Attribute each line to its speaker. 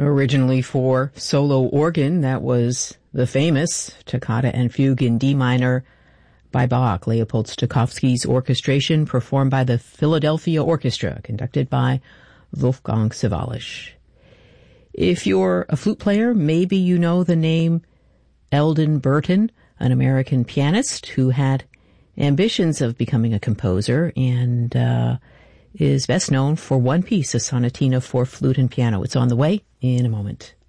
Speaker 1: Originally for solo organ, that was the famous Toccata and Fugue in D minor by Bach, Leopold Stokowski's orchestration, performed by the Philadelphia Orchestra, conducted by Wolfgang Sawallisch. If you're a flute player, maybe you know the name Eldon Burton, an American pianist who had ambitions of becoming a composer and is best known for one piece, a sonatina for flute and piano. It's on the way in a moment.